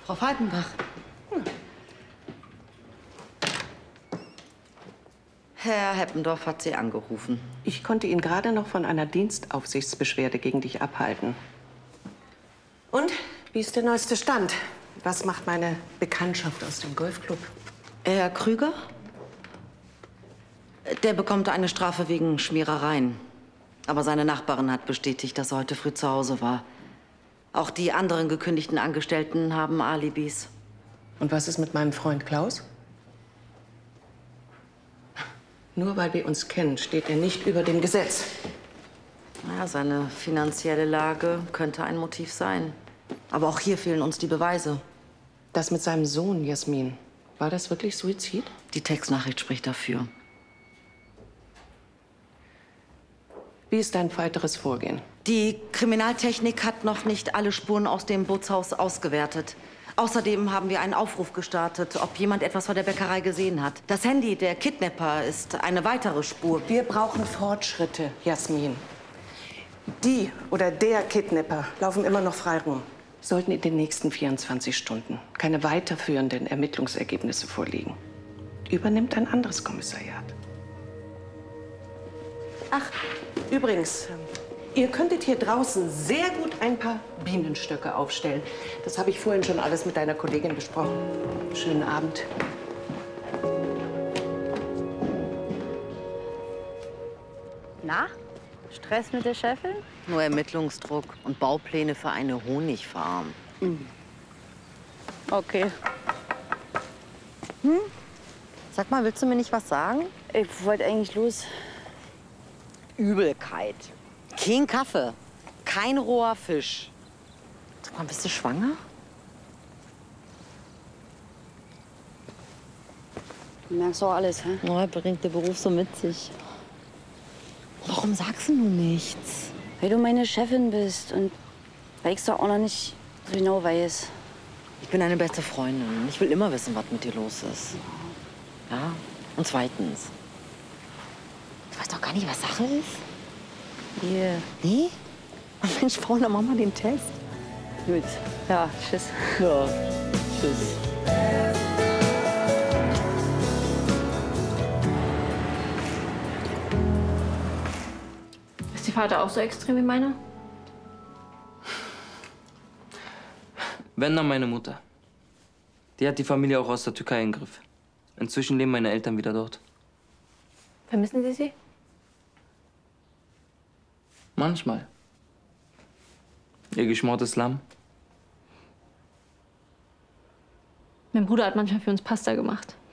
Frau Falkenbach. Herr Heppendorf hat Sie angerufen. Ich konnte ihn gerade noch von einer Dienstaufsichtsbeschwerde gegen dich abhalten. Und, wie ist der neueste Stand? Was macht meine Bekanntschaft aus dem Golfclub? Herr Krüger? Der bekommt eine Strafe wegen Schmierereien. Aber seine Nachbarin hat bestätigt, dass er heute früh zu Hause war. Auch die anderen gekündigten Angestellten haben Alibis. Und was ist mit meinem Freund Klaus? Nur weil wir uns kennen, steht er nicht über dem Gesetz. Naja, seine finanzielle Lage könnte ein Motiv sein. Aber auch hier fehlen uns die Beweise. Das mit seinem Sohn, Jasmin, war das wirklich Suizid? Die Textnachricht spricht dafür. Wie ist dein weiteres Vorgehen? Die Kriminaltechnik hat noch nicht alle Spuren aus dem Bootshaus ausgewertet. Außerdem haben wir einen Aufruf gestartet, ob jemand etwas von der Bäckerei gesehen hat. Das Handy der Kidnapper ist eine weitere Spur. Wir brauchen Fortschritte, Jasmin. Die oder der Kidnapper laufen immer noch frei rum. Sollten in den nächsten 24 Stunden keine weiterführenden Ermittlungsergebnisse vorliegen, übernimmt ein anderes Kommissariat. Ach, übrigens, ihr könntet hier draußen sehr gut ein paar Bienenstöcke aufstellen. Das habe ich vorhin schon alles mit deiner Kollegin besprochen. Schönen Abend. Na, Stress mit der Chefin? Nur Ermittlungsdruck und Baupläne für eine Honigfarm. Okay. Sag mal, willst du mir nicht was sagen? Ich wollte eigentlich los. Übelkeit. Kein Kaffee. Kein roher Fisch. Sag mal, bist du schwanger? Du merkst doch alles, hä? Oh, bringt der Beruf so mit sich. Warum sagst du nur nichts? Weil du meine Chefin bist und weil ich doch auch noch nicht so genau weiß. Ich bin deine beste Freundin. Ich will immer wissen, was mit dir los ist. Ja? Und zweitens, du weißt doch gar nicht, was Sache ist? Hier. Nee? Mensch, Paul, dann mach mal den Test. Gut. Ja, tschüss. Ja, tschüss. Ist die Vater auch so extrem wie meiner? Wenn, dann meine Mutter. Die hat die Familie auch aus der Türkei im Griff. Inzwischen leben meine Eltern wieder dort. Vermissen Sie sie? Manchmal. Ihr geschmortes Lamm. Mein Bruder hat manchmal für uns Pasta gemacht.